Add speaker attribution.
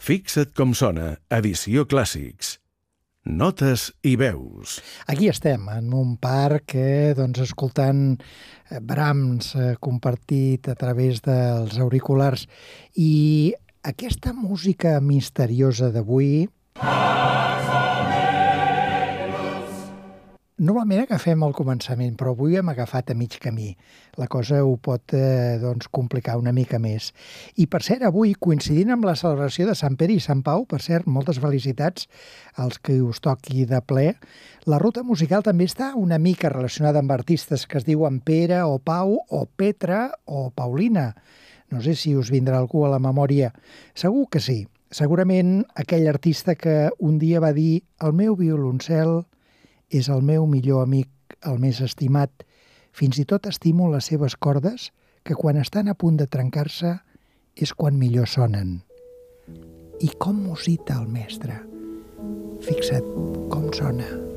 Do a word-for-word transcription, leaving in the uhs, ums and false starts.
Speaker 1: Fixa't com sona, edició Clàssics. Notes i veus.
Speaker 2: Aquí estem, en un parc, eh, doncs, escoltant Brahms eh, compartit a través dels auriculars. I aquesta música misteriosa d'avui... Normalment agafem el començament, però avui hem agafat a mig camí. La cosa ho pot eh, doncs, complicar una mica més. I, per cert, avui, coincidint amb la celebració de Sant Pere i Sant Pau, per cert, moltes felicitats als que us toqui de ple, la ruta musical també està una mica relacionada amb artistes que es diuen Pere o Pau o Petra o Paulina. No sé si us vindrà algú a la memòria. Segur que sí. Segurament aquell artista que un dia va dir «El meu violoncel és el meu millor amic, el més estimat. Fins i tot estimo les seves cordes, que quan estan a punt de trencar-se és quan millor sonen». I com musita el mestre? Fixa't com sona.